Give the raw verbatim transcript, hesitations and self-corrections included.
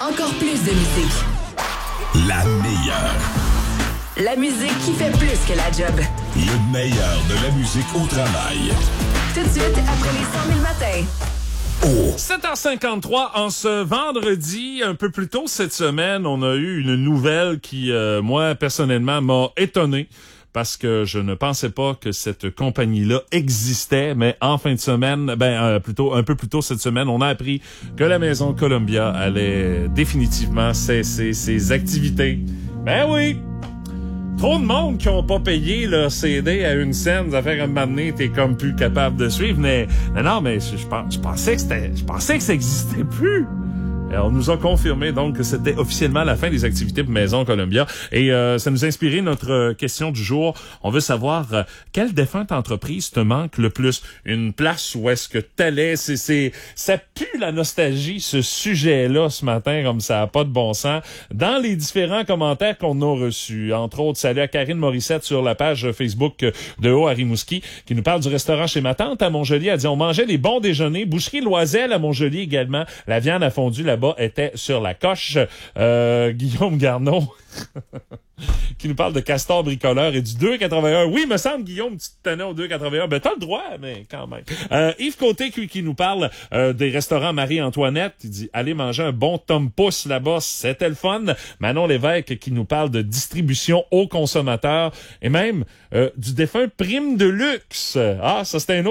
Encore plus de musique. La meilleure. La musique qui fait plus que la job. Le meilleur de la musique au travail. Tout de suite, après les cent mille matins. Oh. sept heures cinquante-trois, en ce vendredi, un peu plus tôt cette semaine, on a eu une nouvelle qui, euh, moi, personnellement, m'a étonné. Parce que je ne pensais pas que cette compagnie-là existait, mais en fin de semaine, ben euh, plutôt un peu plus tôt cette semaine, on a appris que la Maison Columbia allait définitivement cesser ses activités. Ben oui! Trop de monde qui ont pas payé leur C D à une scène, ça fait qu'à un moment donné, t'es comme plus capable de suivre, mais non, non mais je, je, je pensais que c'était, je pensais que ça existait plus. Et on nous a confirmé donc que c'était officiellement la fin des activités pour Maison Columbia. Et euh, ça nous a inspiré notre question du jour. On veut savoir euh, quelle défunte entreprise te manque le plus? Une place où est-ce que t'allais? C'est, c'est, ça pue la nostalgie, ce sujet-là, ce matin, comme ça n'a pas de bon sens. Dans les différents commentaires qu'on a reçus, entre autres, salut à Karine Morissette sur la page Facebook de Haut à Rimouski, qui nous parle du restaurant chez ma tante à Montjoli. Elle dit, on mangeait des bons déjeuners. Boucherie Loisel à Montjoli également. La viande a fondu là-bas était sur la coche. Euh, Guillaume Garneau qui nous parle de Castor Bricoleur et du deux quatre-vingt-un. Oui, me semble, Guillaume, tu te tenais au deux quatre-vingt-un. Ben, t'as le droit, mais quand même. Euh, Yves Côté qui, qui nous parle euh, des restaurants Marie-Antoinette. Il dit, allez manger un bon Tom Pouce là-bas, c'était le fun. Manon Lévesque qui nous parle de distribution aux consommateurs et même euh, du défunt Prime de Luxe. Ah, ça, c'était un autre